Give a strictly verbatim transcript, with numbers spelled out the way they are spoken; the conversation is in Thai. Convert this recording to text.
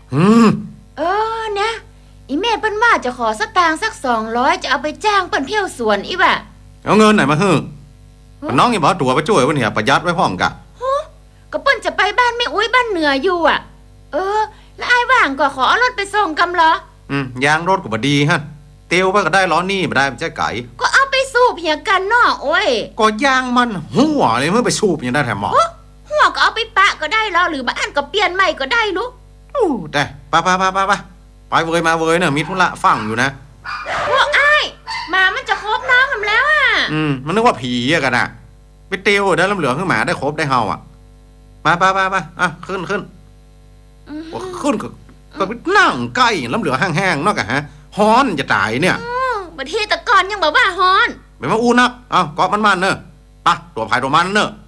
อืมเออนะอีแม่เปิ้นว่าจะขอสตางค์สักสองร้อยจะเอาไปจ้างเปิ้นเที่ยวสวนอีว่ะเอาเงินไหนมาฮึน้องอย่าบอกตัวไปช่วยวะเนี่ยประหยัดไว้พร้อมกะก็เปิ้นจะไปบ้านแม่อุ้ยบ้านเหนืออยู่อ่ะเออแล้วไอ้ว่างก็ขอเอารถไปส่งกำเหรออืมยางรถก็บ่ดีฮะเตียวไปก็ได้ล้อนี่บ่ได้มันจะไก่ก็เอาไปสูบเหี่ยกันเนาะโอ้ยก็ยางมันหัวเลยเมื่อไปสูบยังได้แถมหมอหัวก็เอาไปปะก็ได้แล้วหรือบ้านก็เปลี่ยนใหม่ก็ได้ลูกอู้แต่ไปไปไปไปไปไปเวยมาเวยเนี่ยมีธุระฟังอยู่นะพวกไอ้มามันจะครบน้องทำแล้วอ่ะอืมมันนึกว่าผีอะกันอะไปเตียวได้ลำเหลืองขึ้นหมาได้ครบได้เฮาอ่ะมาไปไปไปอ่ะขึ้นขึ้นขึ้นก็ก็ไปนั่งใกล้ลำเหลืองแห้งๆนอกจากฮะฮ้อนจะตายเนี่ยประเทศตะกอนยังบอกว่าฮ้อนไม่มาอู้นักอ้าวเกาะมันมันเนอะปะตัวภายตัวมันเนอะ